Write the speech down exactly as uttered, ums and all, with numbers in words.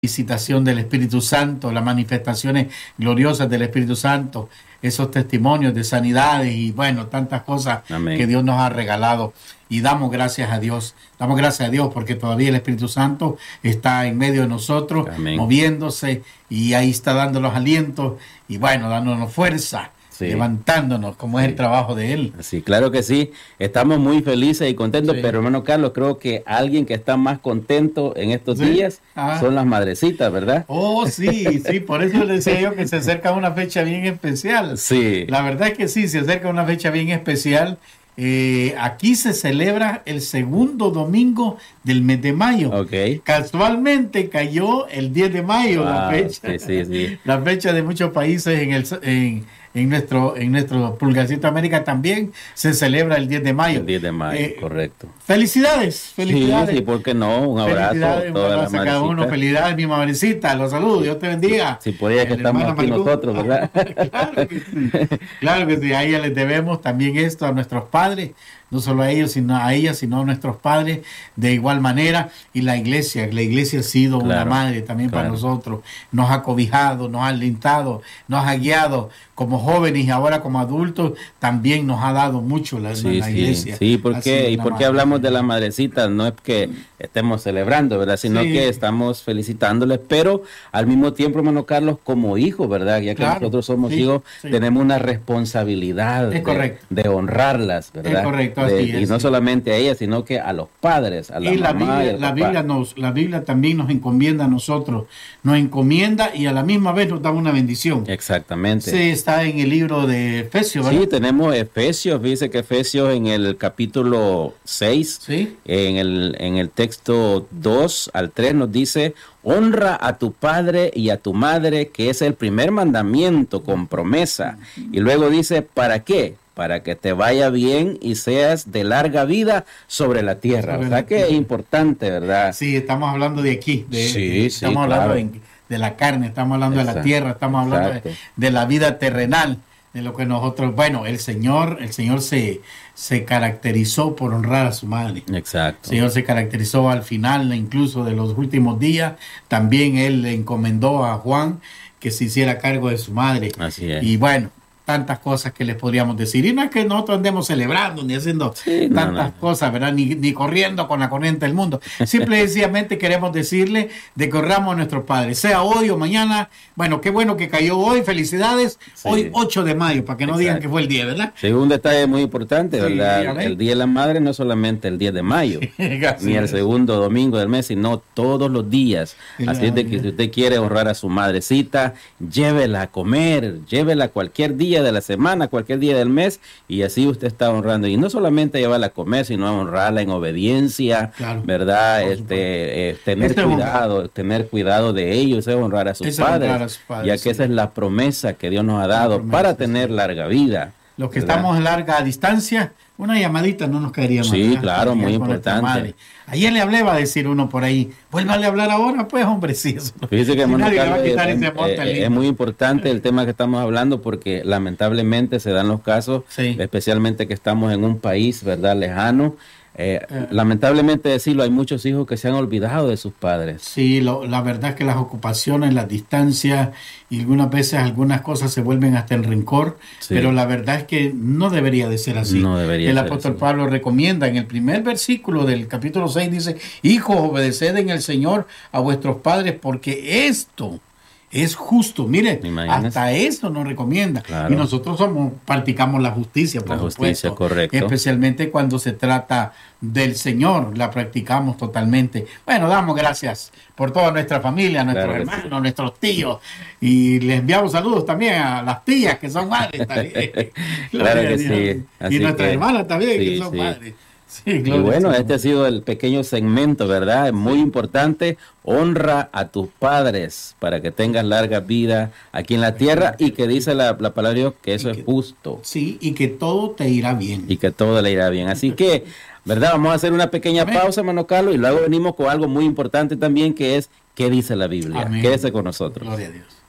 visitación del Espíritu Santo, las manifestaciones gloriosas del Espíritu Santo, esos testimonios de sanidades y bueno, tantas cosas Amén. Que Dios nos ha regalado. Y damos gracias a Dios, damos gracias a Dios porque todavía el Espíritu Santo está en medio de nosotros, Amén. Moviéndose, y ahí está dándonos alientos y bueno, dándonos fuerza. Sí. Levantándonos, como es sí. el trabajo de él. Sí, claro que sí. Estamos muy felices y contentos, sí. pero hermano Carlos, creo que alguien que está más contento en estos sí. días ah. son las madrecitas, ¿verdad? Oh, sí, sí, por eso le decía yo que se acerca una fecha bien especial. Sí. La verdad es que sí, se acerca una fecha bien especial. Eh, aquí se celebra el segundo domingo del mes de mayo. Okay. Casualmente cayó el diez de mayo, wow, la fecha. Sí, sí, sí. La fecha de muchos países en el en, en nuestro en nuestro Pulgarcito América también se celebra el diez de mayo. El diez de mayo, eh, correcto. Felicidades, felicidades. Sí, sí, ¿por qué no? Un abrazo. Felicidades, un abrazo a cada uno. Felicidades, mi madrecita. Los saludos, Dios te bendiga. Si sí, podía que estamos aquí Maricú. Nosotros, ¿verdad? Claro que sí. Claro que sí. A ella les debemos también esto, a nuestros padres. No solo a ellos, sino a ellas, sino a nuestros padres, de igual manera. Y la iglesia, la iglesia ha sido claro, una madre también claro. para nosotros. Nos ha cobijado, nos ha alentado, nos ha guiado como jóvenes y ahora como adultos. También nos ha dado mucho la, sí, la sí, iglesia. Sí, porque, ¿y por qué hablamos de la madrecita? No es que estemos celebrando, ¿verdad? Sino sí. que estamos felicitándoles, pero al mismo tiempo, hermano Carlos, como hijos, ¿verdad? Ya que claro, nosotros somos sí, hijos, sí. tenemos una responsabilidad de, de honrarlas, ¿verdad? Es correcto. De, es, y no sí. solamente a ellas, sino que a los padres, a la y la mamá Biblia, y al la papá. Biblia nos, la Biblia también nos encomienda a nosotros, nos encomienda y a la misma vez nos da una bendición. Exactamente. Sí, está en el libro de Efesios, ¿verdad? Sí, tenemos Efesios, dice que Efesios en el capítulo seis, ¿sí? en el en el texto dos al tres nos dice: honra a tu padre y a tu madre, que es el primer mandamiento con promesa. Y luego dice, ¿para qué? Para que te vaya bien y seas de larga vida sobre la tierra. Sobre o sea la que tierra. Es importante, ¿verdad? Sí, estamos hablando de aquí. De, sí, de, sí, estamos hablando claro. de, de la carne, estamos hablando Exacto. de la tierra, estamos hablando de, de la vida terrenal, de lo que nosotros, bueno, el Señor, el Señor se, se caracterizó por honrar a su madre. Exacto. El Señor se caracterizó al final, incluso de los últimos días. También Él le encomendó a Juan que se hiciera cargo de su madre. Así es. Y bueno, tantas cosas que les podríamos decir. Y no es que nosotros andemos celebrando ni haciendo sí, tantas no, no. cosas, ¿verdad? Ni, ni corriendo con la corriente del mundo. Simple y sencillamente queremos decirle de que honramos a nuestros padres, sea hoy o mañana. Bueno, qué bueno que cayó hoy, felicidades. Sí. Hoy ocho de mayo, para que no Exacto. digan que fue el diez, ¿verdad? Sí, un detalle muy importante, ¿verdad? Sí, el Día de la Madre no es solamente el diez de mayo, ni el segundo domingo del mes, sino todos los días. Sí, Así es de que si usted quiere honrar a su madrecita, llévela a comer, llévela cualquier día de la semana, cualquier día del mes, y así usted está honrando, y no solamente llevarla a comer, sino a honrarla en obediencia, claro, verdad, este eh, tener este cuidado, honrar. tener cuidado de ellos, es honrar a sus es padres, honrar a sus padres ya que sí. esa es la promesa que Dios nos ha dado promesa, para tener sí. larga vida. Los que ¿verdad? Estamos en larga distancia, una llamadita no nos caería mal. Sí, ¿verdad? Claro, muy importante. Ayer le hablé, va a decir uno por ahí, vuélvale a hablar ahora, pues, hombre, sí. Eso. Fíjese que, hermano Carlos, es, es, es muy importante el tema que estamos hablando porque lamentablemente se dan los casos, sí. especialmente que estamos en un país, ¿verdad?, lejano. Eh, eh, lamentablemente decirlo, hay muchos hijos que se han olvidado de sus padres. Sí, lo, la verdad es que las ocupaciones, las distancias y algunas veces algunas cosas se vuelven hasta el rencor, sí. pero la verdad es que no debería de ser así. No debería el ser apóstol así. Pablo recomienda en el primer versículo del capítulo seis, dice: hijos, obedeced en el Señor a vuestros padres, porque esto es justo. Mire, hasta eso nos recomienda. Claro. Y nosotros somos, practicamos la justicia, por la justicia, supuesto. Correcto. Especialmente cuando se trata del Señor, la practicamos totalmente. Bueno, damos gracias por toda nuestra familia, nuestros claro hermanos, sí. nuestros tíos. Y les enviamos saludos también a las tías que son madres también. Claro que sí. Así y nuestras que, hermanas también sí, que son sí. madres. Sí, y bueno, este ha sido el pequeño segmento, ¿verdad? Es muy importante. Honra a tus padres para que tengas larga vida aquí en la tierra y que dice la, la palabra de Dios que eso que, es justo. Sí, y que todo te irá bien. Y que todo le irá bien. Así que, ¿verdad? Vamos a hacer una pequeña Amén. pausa, hermano Carlos, y luego venimos con algo muy importante también que es ¿qué dice la Biblia? Amén. Quédese con nosotros. Gloria a Dios.